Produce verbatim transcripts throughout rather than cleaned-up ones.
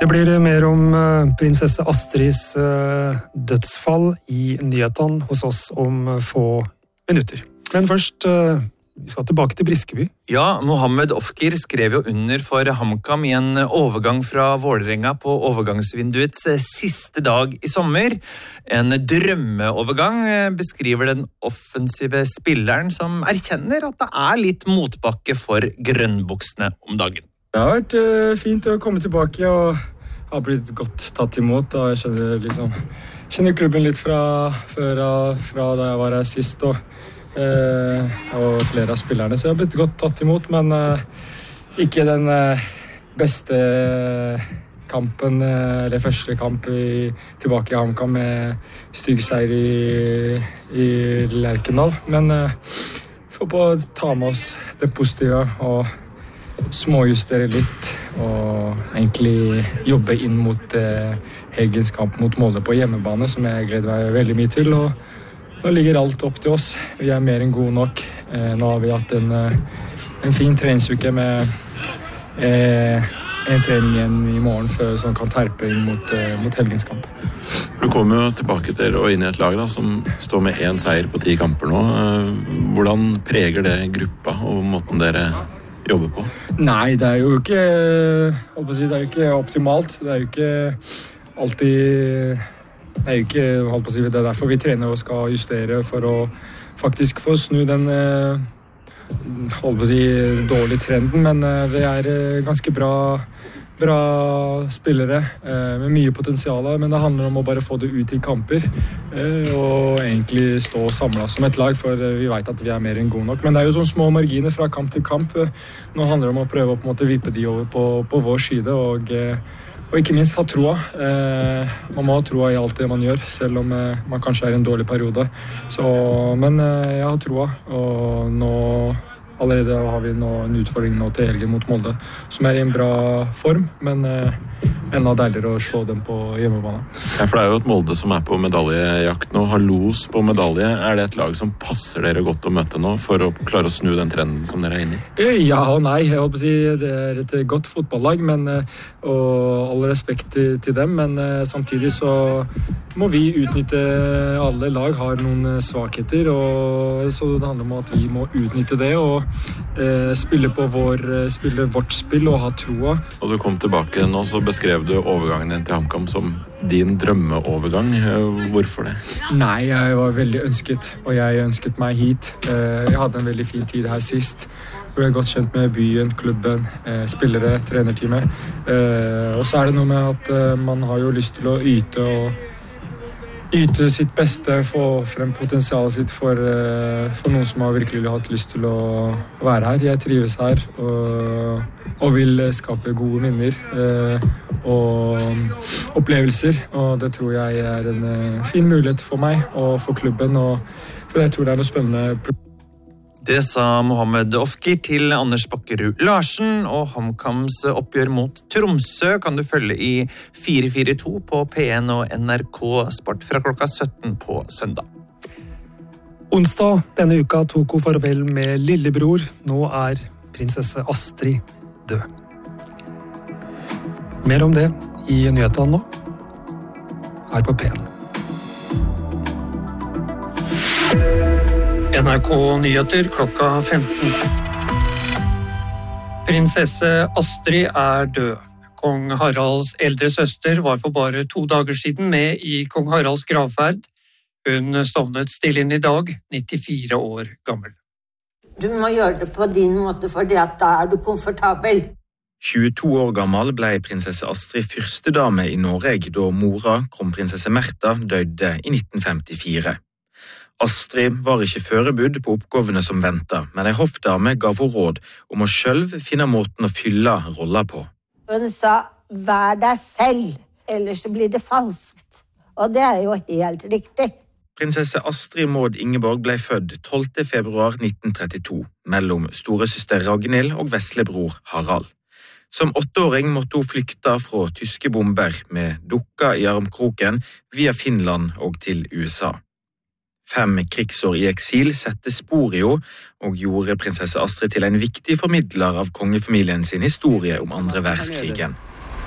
Det blir mer om prinsesse Astrids dødsfall i nyhetene hos oss om få minutter. Men først, vi skal tilbake til Briskeby. Ja, Mohammed Ofkir skrev jo under for HamKam i en overgang fra Vålerenga på overgangsvinduets siste dag i sommer. En drømmeovergang beskriver den offensive spilleren som erkjenner at det er litt motbakke for grønnbuksene om dagen. Det har vært uh, fint å komme tilbake og har blitt godt tatt imot. Og jeg kjenner, liksom, kjenner klubben litt fra, fra, fra da jeg var her sist. Og, uh, og flere av spillerne, så jeg har blitt godt tatt imot. Men uh, ikke den uh, beste kampen, uh, eller første kamp i, tilbake i HamKam med styggseier i, i Lerkendal. Men uh, får på å ta med oss det positive og småjustere litt og egentlig jobbe inn mot eh, helgens kamp mot Molde på hjemmebane, som jeg gleder meg veldig mye til. Og nå ligger alt opp til oss. Vi er mer enn gode nok. Eh, nå har vi hatt en, en fin treningsuke med eh, en trening igjen i morgen før, som kan terpe inn mot, eh, mot helgens kamp. Du kommer jo tilbake til og inn i et lag da, som står med én seier på ti kamper nå. Hvordan preger det gruppa og måten dere jobber på? Nei, det er jo ikke, holdt på å si, det er jo ikke optimalt. Det er jo ikke alltid, det er jo ikke, holdt på å si, det er derfor vi trener og skal justere for å faktisk få snu den, holdt på å si, dårlige trenden, men vi er ganske bra, bra spillere med mye potensial, men det handler om å bare få det ut i kamper og egentlig stå samlet som et lag, for vi vet at vi er mer enn gode nok. Men det er jo sånne små marginer fra kamp til kamp. Nå handler det om å prøve å på en måte vippe de over på, på vår side, og, og ikke minst ha troa. Man må ha troa i alt det man gjør, selv om man kanskje er i en dårlig periode. Så, men jeg har troa, og nå allerede har vi nå en utfordring nå til helgen mot Molde, som er i en bra form, men eh, enda deiligere å slå dem på hjemmebane. Ja, for det er jo et Molde som er på medaljejakt nå, har los på medalje. Er det et lag som passer dere godt å møte nå, for å klare å snu den trenden som dere er inne i? Ja og nei, jeg håper å si det er et godt fotballag, men, og all respekt til, til dem, men samtidig så må vi utnytte, alle lag har noen svakheter, og så det handler om at vi må utnytte det, og Eh, spille på vår, spille vårt spill og ha troa. Og du kom tilbake nå, så beskrev du overgangen din til HamKam som din drømmeovergang. Hvorfor det? Nei, jeg var veldig ønsket, og jeg ønsket meg hit. Eh, jeg hadde en veldig fin tid her sist. Jeg ble godt kjent med byen, klubben, eh, spillere, trenerteamet. Eh, og så er det noe med at eh, man har jo lyst til å yte og yte sitt beste, få frem potensialet sitt for, for noen som har virkelig hatt lyst til å være her. Jeg trives her og, og vil skape gode minner eh, og opplevelser, og det tror jeg er en fin mulighet for meg og for klubben, og for jeg tror det er noe spennende. Det sa Mohammed Ofkir til Anders Bakkerud Larsen, og HamKams oppgjør mot Tromsø kan du følge i fire fire to på P en og N R K Sport fra klokka sytten på søndag. Onsdag denne uka tok hun farvel med lillebror. Nå er prinsesse Astrid død. Mer om det i nyhetene nå, her på P en. N R K Nyheter klokka femten. Prinsesse Astrid er død. Kong Haralds eldre søster var for bare to dager siden med i kong Haralds gravferd. Hun stovnet stille inn i dag, nittifire år gammel. Du må gjøre det på din måte, for da er du komfortabel. tjueto år gammel ble prinsesse Astrid førstedame i Norge da mora, kronprinsesse Märtha, døde i nitten femtifire. Astrid var ikke forberedt på oppgavene som ventet, men en hoffdame gav henne råd om å selv finne måten å fylle roller på. Hun sa, vær deg selv, ellers blir det falskt. Og det er jo helt riktig. Prinsesse Astrid Maud Ingeborg ble født tolvte februar nitten trettito, mellom storesøster Ragnhild og veslebror Harald. Som åtteåring måtte hun flykte fra tyske bomber med dukka i armkroken via Finland og til U S A. Fem krigsår i eksil sette spor i henne og gjorde prinsesse Astrid til en viktig formidler av kongefamilien sin historie om andre verdenskrigen.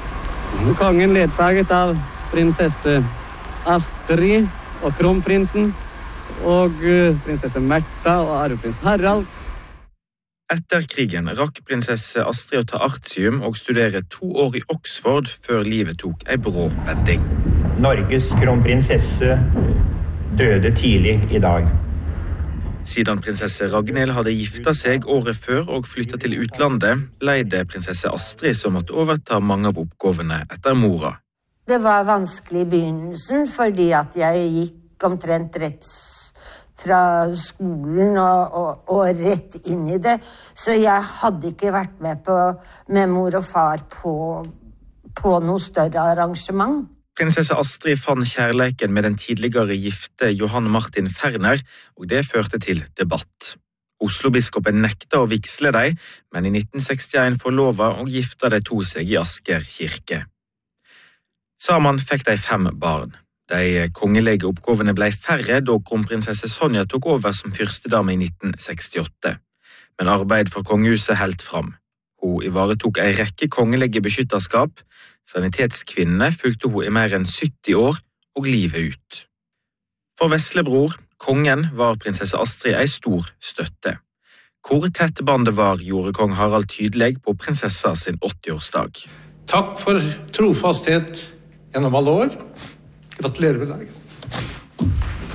Kongen ledsaget av prinsesse Astrid og kronprinsen, og prinsesse Märtha og arveprins Harald. Etter krigen rakk prinsesse Astrid å ta artium og studere to år i Oxford før livet tok en brå vending. Norges kronprinsesse døde tidlig i dag. Siden prinsesse Ragnhild hadde giftet seg året før og flyttet til utlandet, ble det prinsesse Astrid som måtte overta mange av oppgavene etter mora. Det var vanskelig i begynnelsen, fordi at jeg gikk omtrent rett fra skolen og, og, og rett inn i det. Så jeg hadde ikke vært med på, med mor og far på, på noe større arrangement. Prinsesse Astrid fant kjærleiken med den tidligere gifte Johan Martin Ferner, og det førte til debatt. Oslo-biskopen nekta å vigsle dem, men i nitten sekstien forlova og gifta de to seg i Asker kirke. Sammen fikk de fem barn. De kongelige oppgavene ble færre da kronprinsesse Sonja tok over som fyrstedame i nitten sekstiåtte. Men arbeid for kongehuset helt fram. Hun ivaretok en rekke kongelige beskytterskap. Sanitetskvinnene fulgte hun i mer enn sytti år og livet ut. For veslebror, kongen, var prinsesse Astrid en stor støtte. Hvor tett bandet var, gjorde kong Harald tydelig på prinsessa sin åtti-årsdag. Takk for trofasthet gjennom alle år. Gratulerer med dagen.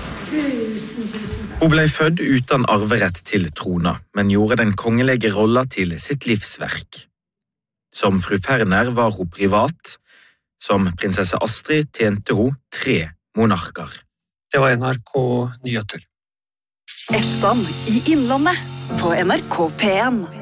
Hun ble født uten arverett til trona, men gjorde den kongelige rolla til sitt livsverk. Som fru Ferner var hun privat. Som prinsesse Astrid tjente hun tre monarker. Det var N R K Nyheter. Eftan i Innlandet på N R K P en.